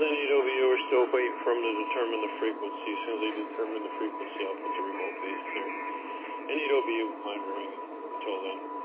NEW, we're still waiting for them to determine the frequency. As soon as they determine the frequency, I'll put the remote base there. NEW, monitoring until then.